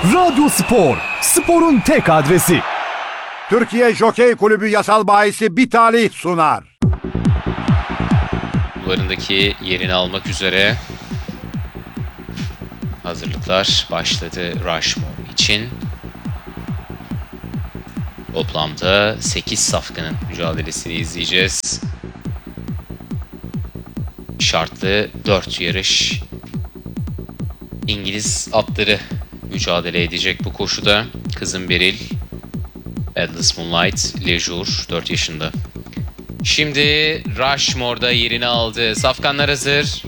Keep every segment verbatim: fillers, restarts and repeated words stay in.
Radyo Spor, sporun tek adresi. Türkiye Jokey Kulübü yasal bahisi Bitali sunar. Kulvarındaki yerini almak üzere hazırlıklar başladı Rushmore için. Toplamda sekiz safkanın mücadelesini izleyeceğiz. Şartlı dört yarış. İngiliz atları mücadele edecek bu koşuda. Kızım Beril, Atlas Moonlight, Leisure dört yaşında. Şimdi Rushmore'da yerini aldı. Safkanlar hazır.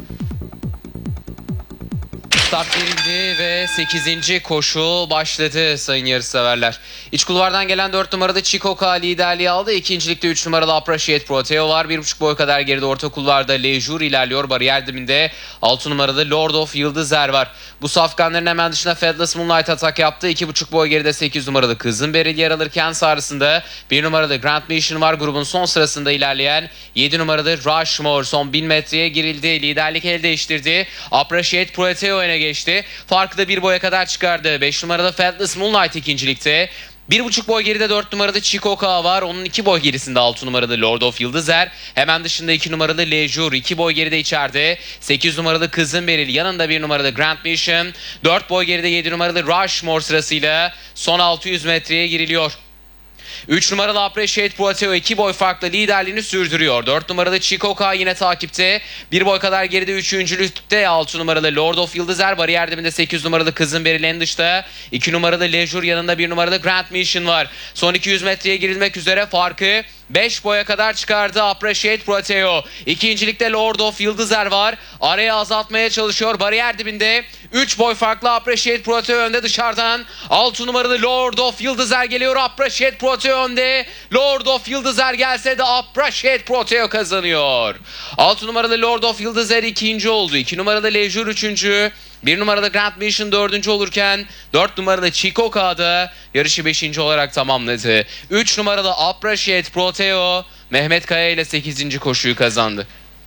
Start verildi ve sekizinci koşu başladı sayın yarışseverler. İç kulvardan gelen dört numarada Chicoka liderliği aldı. İkincilikte üç numaralı Appreciate Proteo var. bir buçuk boy kadar geride orta kulvarda Leisure ilerliyor. Bariyer dibinde altı numaralı Lord of Yıldızer var. Bu safkanların hemen dışına Fedless Moonlight atak yaptı. iki buçuk boy geride sekiz numaralı Kızım Beril yer alırken sağrısında bir numaralı Grand Mission var. Grubun son sırasında ilerleyen yedi numaralı Rushmore son bin metreye girildi. Liderlik el değiştirdi. Appreciate Proteo öne geçti. Farkı da bir boya kadar çıkardı. beş numaralı Fedless Moonlight ikincilikte. bir buçuk boy geride dört numaralı Chicoka var. Onun iki boy gerisinde altı numaralı Lord of Yıldızer. Hemen dışında iki numaralı Leisure. iki boy geride içeride. sekiz numaralı Kızım Beril. Yanında bir numaralı Grand Mission. dört boy geride yedi numaralı Rushmore sırasıyla son altı yüz metreye giriliyor. üç numaralı Appreciate Proteo iki boy farklı liderliğini sürdürüyor. dört numaralı Chicoka yine takipte. bir boy kadar geride üçüncülükte altı numaralı Lord of Yıldızer. Bariyer dibinde sekiz numaralı Kızım Beril en dışta. iki numaralı Leisure yanında bir numaralı Grand Mission var. Son iki yüz metreye girilmek üzere farkı beş boya kadar çıkardı Appreciate Proteo. İkincilikte Lord of Yıldızer var. Araya azaltmaya çalışıyor. Bariyer dibinde üç boy farklı Appreciate Proteo önde dışarıdan. altı numaralı Lord of Yıldızer geliyor. Appreciate Proteo önde. Lord of Yıldızer gelse de Appreciate Proteo kazanıyor. altı numaralı Lord of Yıldızer ikinci oldu. iki numaralı Leisure üçüncü. bir numaralı Grand Mission dördüncü olurken dört numaralı Chicoka da yarışı beşinci olarak tamamladı. üç numaralı Appreciate Proteo Mehmet Kaya ile sekizinci koşuyu kazandı.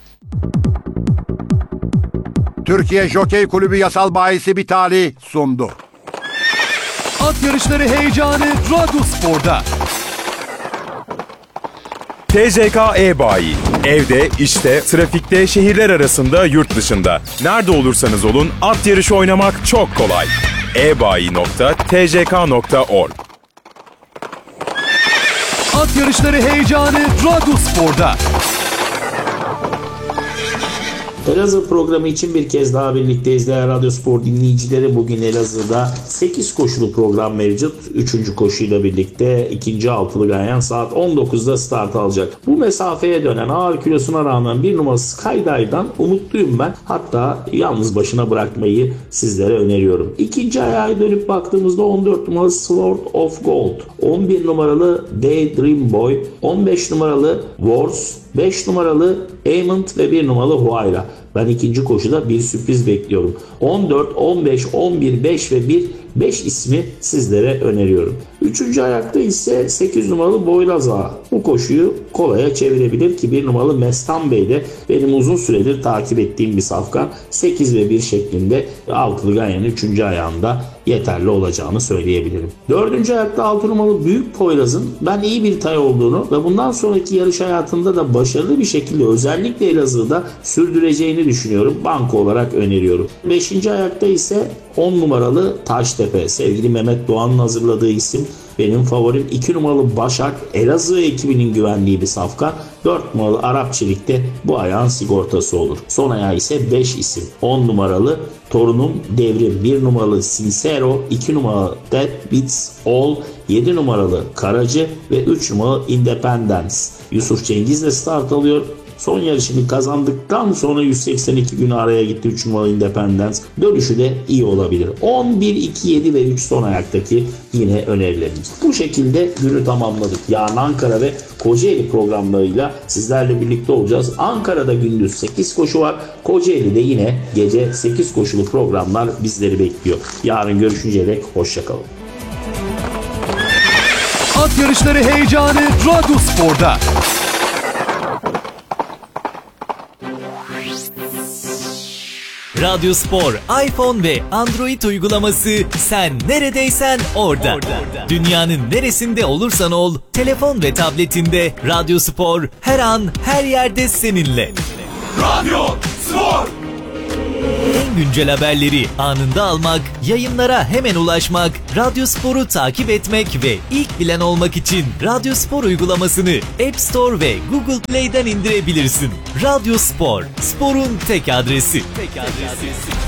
Türkiye Jokey Kulübü yasal bahisi Bitali sundu. At yarışları heyecanı Radyo Spor'da. T J K E-Bayi. Evde, işte, trafikte, şehirler arasında, yurt dışında. Nerede olursanız olun at yarışı oynamak çok kolay. e bayi nokta t j k nokta org. At yarışları heyecanı Radyo Spor'da. Elazığ programı için bir kez daha birlikteyiz değerli Radyo Spor dinleyicileri. Bugün Elazığ'da sekiz koşulu program mevcut. üçüncü koşuyla birlikte ikinci altılı ganyan saat on dokuzda start alacak. Bu mesafeye dönen ağır kilosuna rağmen bir numara Skydive'dan umutluyum ben. Hatta yalnız başına bırakmayı sizlere öneriyorum. İkinci ayağa dönüp baktığımızda on dört numaralı Sword of Gold, on bir numaralı Daydream Boy, on beş numaralı Wars, beş numaralı Aymond ve bir numaralı Huayra. Ben ikinci koşuda bir sürpriz bekliyorum. on dört, on beş, on bir, beş ve bir, beş ismi sizlere öneriyorum. Üçüncü ayakta ise sekiz numaralı Boylaz Ağa. Bu koşuyu kolaya çevirebilir ki bir numaralı Mestan Bey de benim uzun süredir takip ettiğim bir safkan. sekiz ve bir şeklinde altılı ganyanın üçüncü ayağında yeterli olacağını söyleyebilirim. Dördüncü ayakta altı numaralı Büyük Poyraz'ın ben iyi bir tay olduğunu ve bundan sonraki yarış hayatında da başarılı bir şekilde özellikle Elazığ'da sürdüreceğini düşünüyorum. Banko olarak öneriyorum. Beşinci ayakta ise on numaralı Taştepe. Sevgili Mehmet Doğan'ın hazırladığı isim. Benim favorim iki numaralı Başak. Elazığ ekibinin güvenliği bir safkan. dört numaralı Arap Çelik'te bu ayağın sigortası olur. Son ayağı ise beş isim. on numaralı Torunum Devrim, bir numaralı Sincero, iki numaralı That Beats All, yedi numaralı Karacı ve üç numaralı Independence. Yusuf Cengiz de start alıyor. Son yarışını kazandıktan sonra yüz seksen iki gün araya gitti üç numaralı Independence. Dönüşü de iyi olabilir. on bir, iki, yedi ve üç son ayaktaki yine önerilerimiz. Bu şekilde günü tamamladık. Yarın Ankara ve Kocaeli programlarıyla sizlerle birlikte olacağız. Ankara'da gündüz sekiz koşu var. Kocaeli'de yine gece sekiz koşulu programlar bizleri bekliyor. Yarın görüşünceye dek hoşçakalın. At yarışları heyecanı Radyo Spor'da. Radyo Spor, iPhone ve Android uygulaması sen neredeysen orada. orada. Dünyanın neresinde olursan ol, telefon ve tabletinde Radyo Spor her an her yerde seninle. Radyo Spor. En güncel haberleri anında almak, yayınlara hemen ulaşmak, Radyo Spor'u takip etmek ve ilk bilen olmak için Radyo Spor uygulamasını App Store ve Google Play'den indirebilirsin. Radyo Spor, sporun tek adresi. Tek adresi.